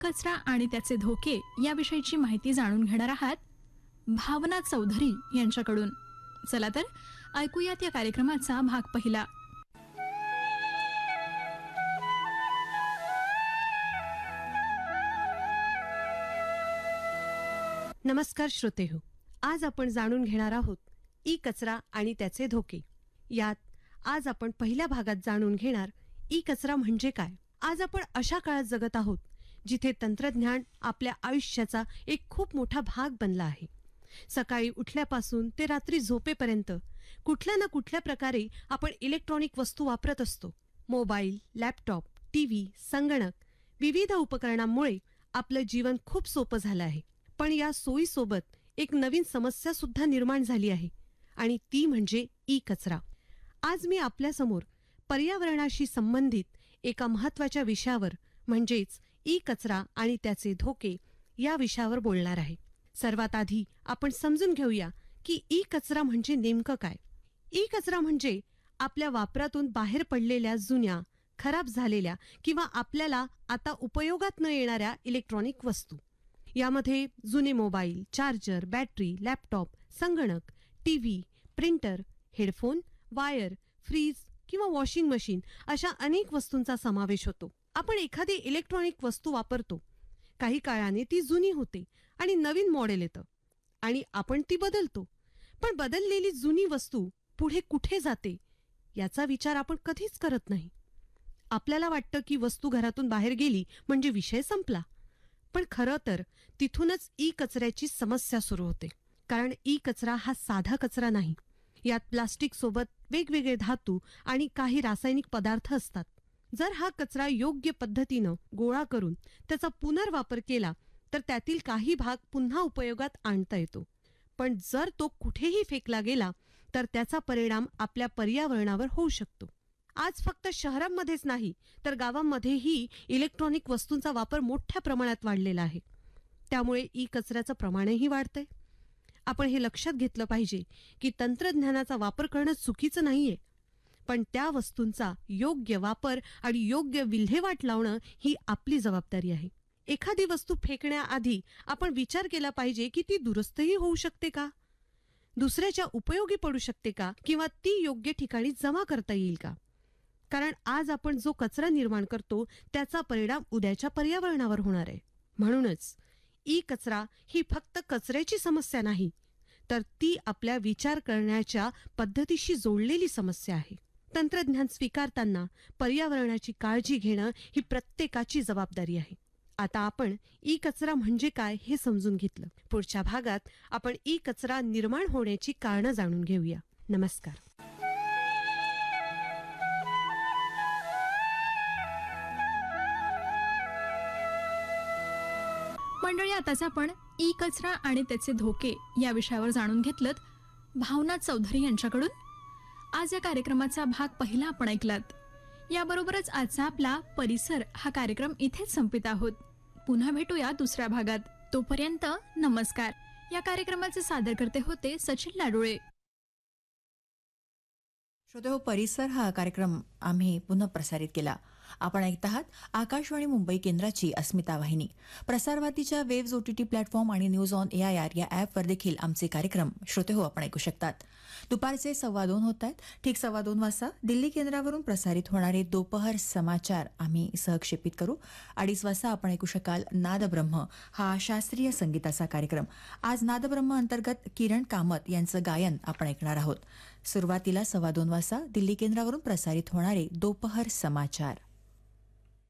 कचरा आणि त्याचे धोके याविषयीची माहिती जाणून घेणार आहात भावना चौधरी यांच्याकडून. चला तर ऐकूयात या कार्यक्रमाचा भाग पहिला. नमस्कार श्रोतेहो, आज आपण जाणून घेणार आहोत ई कचरा आणि त्याचे धोके. यात आज आपण पहिल्या भागात जाणून घेणार ई कचरा म्हणजे काय. आज आपण अशा काळात जगत आहोत जिथे तंत्रज्ञान आपल्या आयुष्याचा एक खूप मोठा भाग बनला आहे. सकाळी उठल्यापासून ते रात्री झोपेपर्यंत कुठल्या ना कुठल्या प्रकारे आपण इलेक्ट्रॉनिक वस्तू वापरत असतो. मोबाईल, लॅपटॉप, टीव्ही, संगणक, विविध उपकरणांमुळे आपलं जीवन खूप सोपं झालं आहे. पण या सोयीसोबत एक नवीन समस्या सुद्धा निर्माण झाली आहे आणि ती म्हणजे ई कचरा. आज मी आपल्यासमोर पर्यावरणाशी संबंधित एका महत्त्वाच्या विषयावर म्हणजेच ई कचरा आणि त्याचे धोके या विषयावर बोलणार आहे. सर्वात आधी आपण समजून घेऊया की ई कचरा म्हणजे नेमकं काय. ई कचरा म्हणजे आपल्या वापरातून बाहेर पडलेल्या जुन्या, खराब झालेल्या किंवा आपल्याला आता उपयोगात न येणाऱ्या इलेक्ट्रॉनिक वस्तू. यामध्ये जुने मोबाईल, चार्जर, बॅटरी, लॅपटॉप, संगणक, TV, printer, headphone, wire, fridge किंवा वॉशिंग मशीन अशा अनेक वस्तूंचा समावेश होतो. आपण एखादी इलेक्ट्रॉनिक वस्तू वापरतो, काही काळाने ती जुनी होते आणि नवीन मॉडेल येतं आणि आपण ती बदलतो. पण बदललेली जुनी वस्तू पुढे कुठे जाते याचा विचार आपण कधीच करत नाही. आपल्याला वाटतं की वस्तू घरातून बाहेर गेली म्हणजे विषय संपला. पण खरं तर तिथूनच ई कचऱ्याची समस्या सुरू होते. कारण ई कचरा हा साधा कचरा नाही. यात प्लास्टिक सोबत वेगवेगळे धातू आणि काही रासायनिक पदार्थ असतात. जर हा कचरा योग्य पद्धतीनं गोळा करून त्याचा पुनर्वापर केला तर त्यातील काही भाग पुन्हा उपयोगात आणता येतो. पण जर तो कुठेही फेकला गेला तर त्याचा परिणाम आपल्या पर्यावरणावर होऊ शकतो. आज फक्त शहरांमध्येच नाही तर गावांमध्येही इलेक्ट्रॉनिक वस्तूंचा वापर मोठ्या प्रमाणात वाढलेला आहे. त्यामुळे ई कचऱ्याचं प्रमाणही वाढतंय. आपण हे लक्षात घेतलं पाहिजे की तंत्रज्ञानाचा वापर करणं चुकीचं नाहीये, पण त्या वस्तूंचा योग्य वापर आणि योग्य विल्हेवाट लावणं ही आपली जबाबदारी आहे. एखादी वस्तू फेकण्याआधी आपण विचार केला पाहिजे की ती दुरुस्तही होऊ शकते का, दुसऱ्याच्या उपयोगी पडू शकते का, किंवा ती योग्य ठिकाणी जमा करता येईल का. कारण आज आपण जो कचरा निर्माण करतो त्याचा परिणाम उद्याच्या पर्यावरणावर होणार आहे. म्हणूनच ई कचरा ही फक्त कचऱ्याची समस्या नाही तर ती आपल्या विचार करण्याच्या पद्धतीशी जोडलेली समस्या आहे. तंत्रज्ञान स्वीकारताना पर्यावरणाची काळजी घेणं ही प्रत्येकाची जबाबदारी आहे. आता आपण ई कचरा म्हणजे काय हे समजून घेतलं. पुढच्या भागात आपण ई कचरा निर्माण होण्याची कारणं जाणून घेऊया. नमस्कार. मंडळी, आताच आपण ई कचरा आणि त्याचे धोके या विषयावर जाणून घेतलं भावना चौधरी यांच्याकडून. आज या कार्यक्रमाचा भाग पहिला आपण ऐकलात. याबरोबरच आजचा आपला परिसर हा कार्यक्रम इथेच संपित आहोत. पुन्हा भेटूया दुसऱ्या भागात. तोपर्यंत नमस्कार. या कार्यक्रमाचे सादरकर्ते होते सचिन लाडोळे. श्रोतेहो, परिसर हा कार्यक्रम आम्ही पुन्हा प्रसारित केला. आपण ऐकत आहात आकाशवाणी मुंबई केंद्राची अस्मिता वाहिनी. प्रसारभारतीच्या वेव्ज OTT प्लॅटफॉर्म आणि न्यूज ऑन AIR या ॲपवर देखील आमचे कार्यक्रम श्रोतेहो आपण ऐकू शकतात. दुपारचे 2:15 होत आहेत. ठीक 2:15 वाजता दिल्ली केंद्रावरून प्रसारित होणारे दोपहर समाचार आम्ही सहक्षेपित करू. 2:30 वाजता आपण ऐकू शकाल नादब्रह्म हा शास्त्रीय संगीताचा कार्यक्रम. आज नादब्रह्म अंतर्गत किरण कामत यांचं गायन आपण ऐकणार आहोत. सुरुवातीला 2:15 वाजता दिल्ली केंद्रावरून प्रसारित होणारे दोपहर समाचार.